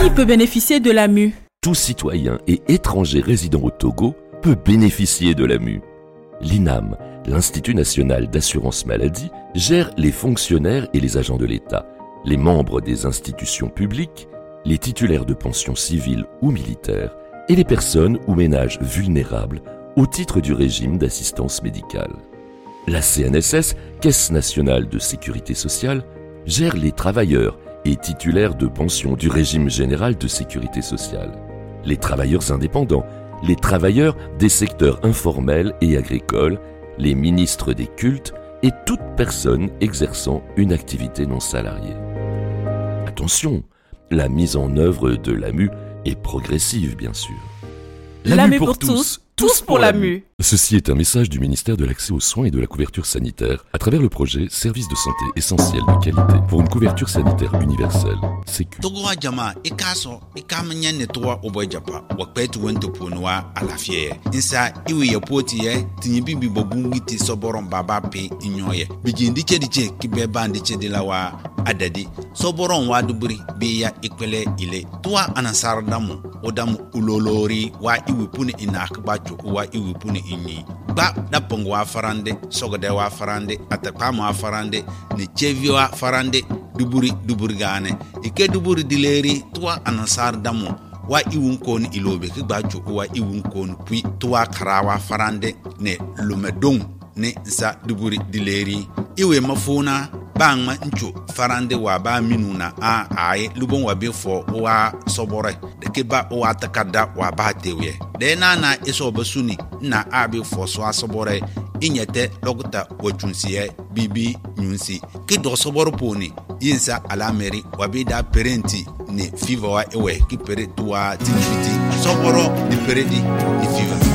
Qui peut bénéficier de la mue? Tout citoyen et étranger résidant au Togo peut bénéficier de la mue. L'INAM, l'Institut national d'assurance maladie, gère les fonctionnaires et les agents de l'État, les membres des institutions publiques, les titulaires de pensions civiles ou militaires et les personnes ou ménages vulnérables au titre du régime d'assistance médicale. La CNSS, Caisse nationale de sécurité sociale, gère les travailleurs et titulaires de pensions du régime général de sécurité sociale, les travailleurs indépendants, les travailleurs des secteurs informels et agricoles, les ministres des cultes et toute personne exerçant une activité non salariée. Attention, la mise en œuvre de la mue est progressive, bien sûr. La mue pour tous, tous pour la mue. Ceci est un message du ministère de l'Accès aux soins et de la couverture sanitaire à travers le projet Services de santé essentiels de qualité pour une couverture sanitaire universelle. Sécu. Togo jama ikaso ikamnya netwa obojapa wakpetu wento ponwa alafie insa iwe yapoti ye tinyibibi bobungiti soboron baba pe inyoye bijindi chediche kibeba de lawa adadi soboron waduburi biya ikwele ile tuwa anasar damu odamu ulolori wa iwe puni inakbacho wa iwe puni inyi ba dapongo wa farande sogode wa farande atapama wa farande ne chevi wa farande duburi gane ike duburi dileri tuwa anasar damu wa iwun kon ilobe ki gbacho wa iwun kon pui tuwa karawa farande ne lumedong ne sa duburi dileri iwe mafuna bangma ncho farande wa ba minuna a ai lubon wa be fo wa sobore de ke ba wa takada wa ba tewe de na eso basuni na abi fo so asobore inyete lokuta wachunsiye bibi nyunsi ki do soboro poni yinsa alameri wa be da parenti ne fever wa ewe ki pere tuwa tinfiti soboro di peredi ni fever